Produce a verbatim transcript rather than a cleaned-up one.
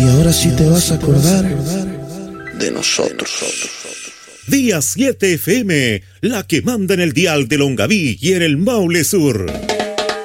Y ahora sí te vas a acordar de nosotros. Día siete F M, la que manda en el dial de Longaví y en el Maule Sur.